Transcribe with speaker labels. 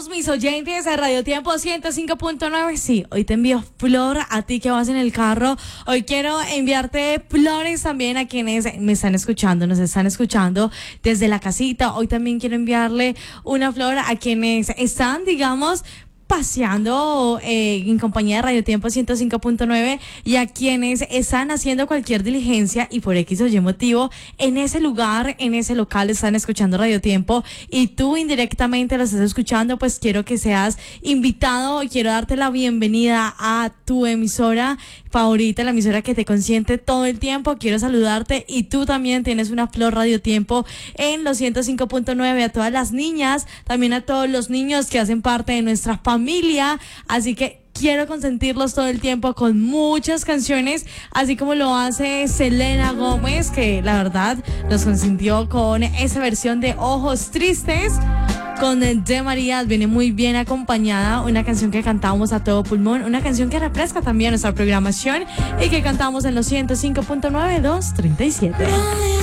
Speaker 1: Mis oyentes de Radio Tiempo 105.9, sí, hoy te envío flor a ti que vas en el carro. Hoy quiero enviarte flores también a quienes me están escuchando, nos están escuchando desde la casita. Hoy también quiero enviarle una flor a quienes están, digamos, paseando en compañía de Radio Tiempo 105.9 y a quienes están haciendo cualquier diligencia y por X o Y motivo en ese lugar, en ese local están escuchando Radio Tiempo y tú indirectamente lo estás escuchando, pues quiero que seas invitado, quiero darte la bienvenida a tu emisora favorita, la emisora que te consiente todo el tiempo. Quiero saludarte y tú también tienes una flor Radio Tiempo en los 105.9, a todas las niñas, también a todos los niños que hacen parte de nuestra familia, así que quiero consentirlos todo el tiempo con muchas canciones, así como lo hace Selena Gómez, que la verdad los consintió con esa versión de Ojos Tristes. Con De María viene muy bien acompañada, una canción que cantamos a todo pulmón, una canción que refresca también nuestra programación y que cantamos en los 105.9 237.